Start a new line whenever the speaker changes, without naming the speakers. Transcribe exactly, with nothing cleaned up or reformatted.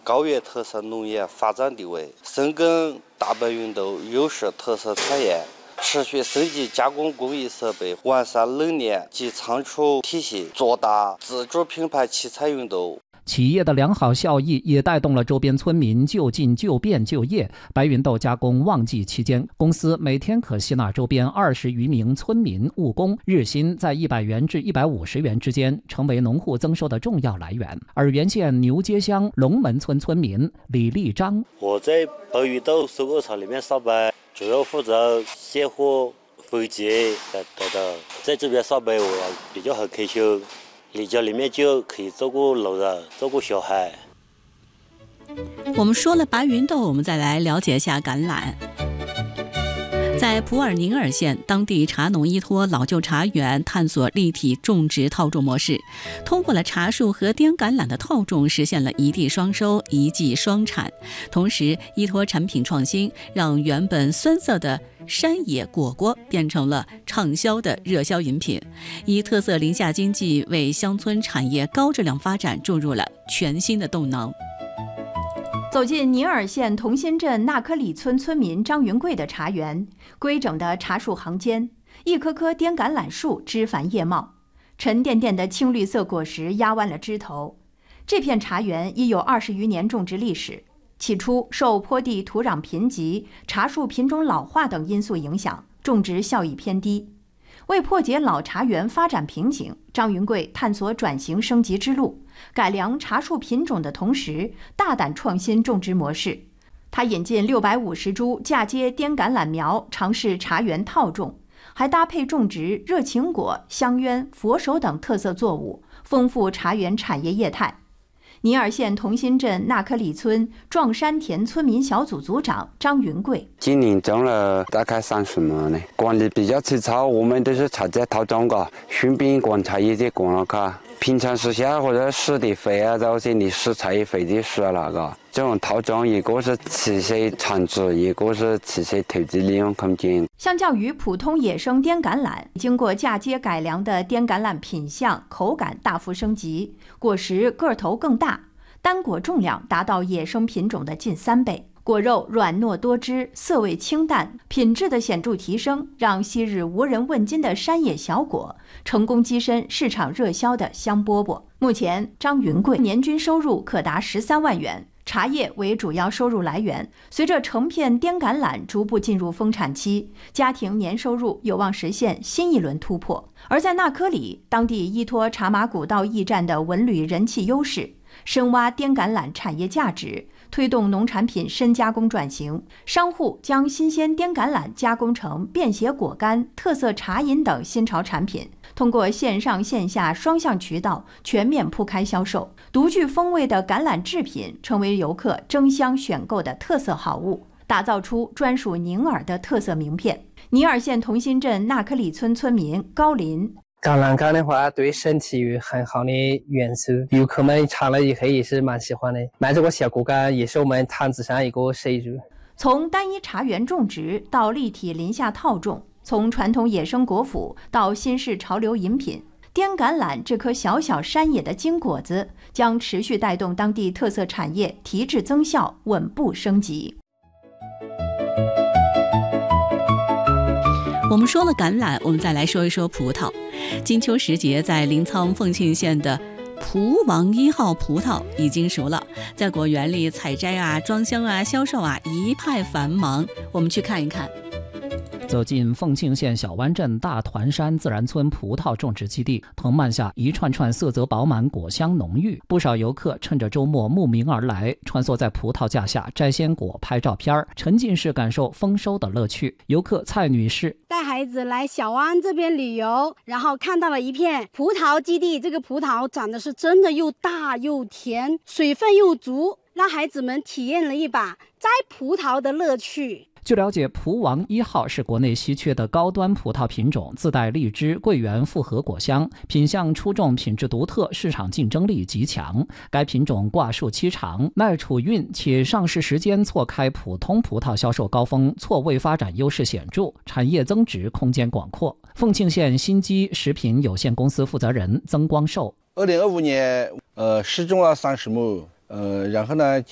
高原特色农业发展地位，深耕大白芸豆优势特色产业，持续升级加工工艺设备，完善冷链及仓储体系，做大自主品牌奇彩芸豆。
企业的良好效益也带动了周边村民就近就便就业。白芸豆加工旺季期间，公司每天可吸纳周边二十余名村民务工，日薪在一百元至一百五十元之间，成为农户增收的重要来源。而原县牛街乡龙门村村民李立章，
我在白芸豆收购厂里面上班，主要负责卸货、分拣等等。在这边上班我比较很开心。离家里面就可以照顾老人，照顾小孩。
我们说了白芸豆，我们再来了解一下橄榄。在普洱宁洱县，当地茶农依托老旧茶园，探索立体种植套种模式，通过了茶树和滇橄榄的套种，实现了一地双收、一季双产。同时，依托产品创新，让原本酸涩的山野果果变成了畅销的热销饮品，以特色林下经济为乡村产业高质量发展注入了全新的动能。
走进宁洱县同心镇纳科里村村民张云贵的茶园，规整的茶树行间，一棵棵滇橄榄树枝繁叶茂，沉甸甸的青绿色果实压弯了枝头。这片茶园已有二十余年种植历史，起初受坡地土壤贫瘠、茶树品种老化等因素影响，种植效益偏低。为破解老茶园发展瓶颈，张云贵探索转型升级之路，改良茶树品种的同时，大胆创新种植模式。他引进六百五十株嫁接滇橄榄苗，尝试茶园套种，还搭配种植热情果、香橼、佛手等特色作物，丰富茶园产业业态。宁洱县同心镇纳科里村壮山田村民小组组长张云贵，
今年种了大概三十亩呢，管理比较粗糙，我们都是茶叶套种的，顺便观察一些观了看。平常时下或者施的肥啊，这些你施茶叶肥的施了个。这种套种一个是提升产值，一个是提升投资利用空间。
相较于普通野生滇橄榄，经过嫁接改良的滇橄榄品相、口感大幅升级，果实个头更大，单果重量达到野生品种的近三倍。果肉软糯多汁，色味清淡，品质的显著提升，让昔日无人问津的山野小果成功跻身市场热销的香饽饽。目前，张云贵年均收入可达十三万元，茶叶为主要收入来源。随着成片滇橄榄逐步进入丰产期，家庭年收入有望实现新一轮突破。而在纳科里，当地依托茶马古道驿站的文旅人气优势，深挖滇橄榄产业价值，推动农产品深加工转型，商户将新鲜滇橄榄加工成便携果干、特色茶饮等新潮产品，通过线上线下双向渠道全面铺开销售。独具风味的橄榄制品成为游客争相选购的特色好物，打造出专属宁洱的特色名片。宁洱县同心镇纳科里村村民高林，
橄榄干的话，对身体有很好的元素，游客们尝了以后也是蛮喜欢的。卖这个小果干也是我们摊子上一个收入。
从单一茶园种植到立体林下套种，从传统野生果脯到新式潮流饮品，滇橄榄这颗小小山野的金果子将持续带动当地特色产业提质增效，稳步升级。
我们说了橄榄，我们再来说一说葡萄。金秋时节，在临沧凤庆县的蒲王一号葡萄已经熟了，在果园里采摘啊、装箱啊、销售啊，一派繁忙。我们去看一看。
走进凤庆县小湾镇大团山自然村葡萄种植基地，藤蔓下一串串色泽饱满，果香浓郁。不少游客趁着周末慕名而来，穿梭在葡萄架下摘鲜果、拍照片，沉浸式感受丰收的乐趣。游客蔡女士
带孩子来小湾这边旅游，然后看到了一片葡萄基地，这个葡萄长得是真的又大又甜，水分又足，让孩子们体验了一把摘葡萄的乐趣。
据了解，蒲王一号是国内稀缺的高端葡萄品种，自带荔枝、桂圆复合果香，品相出众，品质独特，市场竞争力极强。该品种挂树期长，耐储运，且上市时间错开普通葡萄销售高峰，错位发展优势显著，产业增值空间广阔。凤庆县新基食品有限公司负责人曾光寿：
二零二五年，呃，试种了三十亩，呃，然后呢。